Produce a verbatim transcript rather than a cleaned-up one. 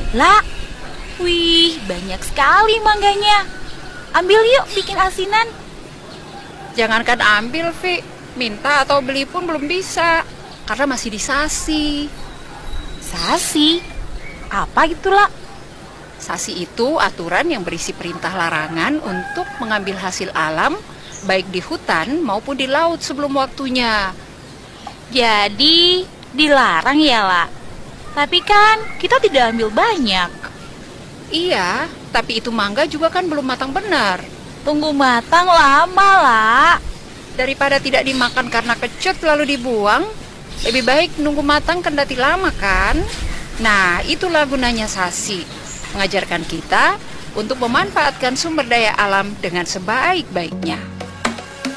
Lah, wih, banyak sekali mangganya. Ambil yuk bikin asinan. Jangankan ambil, Vi. Minta atau beli pun belum bisa. Karena masih disasi. Sasi? Apa itulah? Sasi itu aturan yang berisi perintah larangan untuk mengambil hasil alam, baik di hutan maupun di laut sebelum waktunya. Jadi, dilarang ya, lah. Tapi kan kita tidak ambil banyak. Iya, tapi itu mangga juga kan belum matang benar. Tunggu matang lama, lah. Daripada tidak dimakan karena kecut lalu dibuang, lebih baik nunggu matang kendati lama kan? Nah, itulah gunanya sasi. Mengajarkan kita untuk memanfaatkan sumber daya alam dengan sebaik-baiknya.